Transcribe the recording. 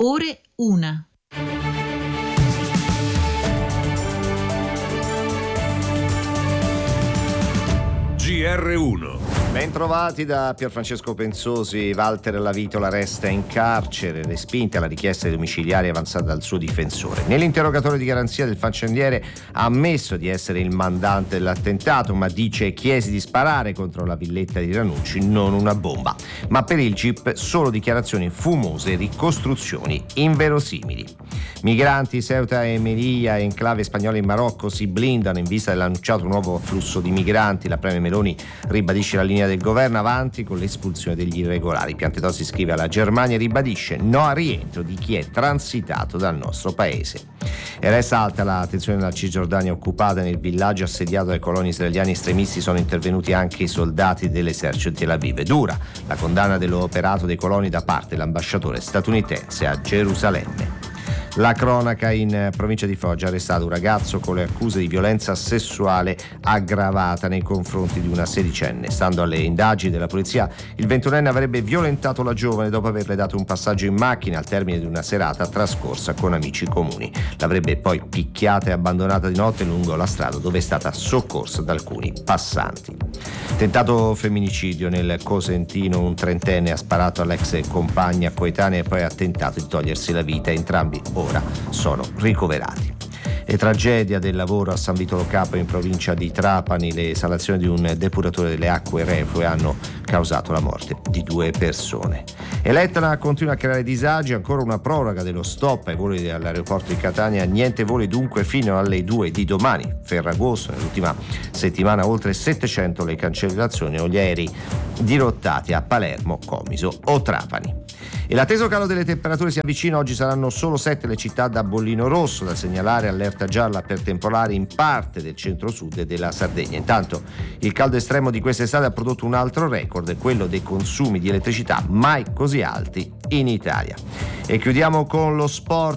Ore 1. GR1. Bentrovati da Pierfrancesco Pensosi. Walter Lavitola resta in carcere, respinta la richiesta di domiciliari avanzata dal suo difensore. Nell'interrogatorio di garanzia del faccendiere ha ammesso di essere il mandante dell'attentato, ma dice chiesi di sparare contro la villetta di Ranucci, non una bomba. Ma per il GIP solo dichiarazioni fumose e ricostruzioni inverosimili. Migranti, Ceuta e Melilla, enclave spagnola in Marocco, si blindano in vista dell'annunciato nuovo afflusso di migranti. La Premier Meloni ribadisce la linea del governo avanti con l'espulsione degli irregolari. Piantedosi scrive alla Germania e ribadisce no al rientro di chi è transitato dal nostro paese. E resta alta l'attenzione nella Cisgiordania occupata. Nel villaggio assediato dai coloni israeliani estremisti sono intervenuti anche i soldati dell'esercito di Tel Aviv. Dura la condanna dell'operato dei coloni da parte dell'ambasciatore statunitense a Gerusalemme. La cronaca in provincia di Foggia: arrestato un ragazzo con le accuse di violenza sessuale aggravata nei confronti di una sedicenne. Stando alle indagini della polizia, il 21enne avrebbe violentato la giovane dopo averle dato un passaggio in macchina al termine di una serata trascorsa con amici comuni. L'avrebbe poi picchiata e abbandonata di notte lungo la strada, dove è stata soccorsa da alcuni passanti. Tentato femminicidio nel Cosentino: un trentenne ha sparato all'ex compagna coetanea e poi ha tentato di togliersi la vita. Entrambi ora sono ricoverati. E tragedia del lavoro a San Vitolo Capo in provincia di Trapani: le esalazioni di un depuratore delle acque reflue hanno causato la morte di 2 persone. E l'Etna continua a creare disagi, ancora una proroga dello stop ai voli all'aeroporto di Catania, niente voli dunque fino alle 2 di domani. Ferragosto: nell'ultima settimana oltre 700 le cancellazioni o gli aerei dirottati a Palermo, Comiso o Trapani. E l'atteso calo delle temperature si avvicina. Oggi saranno solo 7 le città da bollino rosso, da segnalare allerta gialla per temporali in parte del centro-sud e della Sardegna. Intanto il caldo estremo di quest'estate ha prodotto un altro record, quello dei consumi di elettricità mai così alti in Italia. E chiudiamo con lo sport.